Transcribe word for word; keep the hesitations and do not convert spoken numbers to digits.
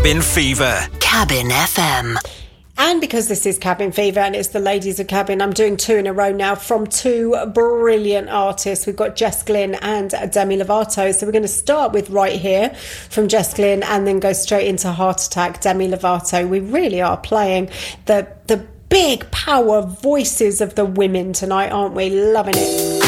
Cabin Fever. Cabin F M. And because this is Cabin Fever and it's the ladies of Cabin, I'm doing two in a row now from two brilliant artists. We've got Jess Glynne and Demi Lovato. So we're going to start with Right Here from Jess Glynne and then go straight into Heart Attack, Demi Lovato. We really are playing the the big power voices of the women tonight, aren't we? Loving it.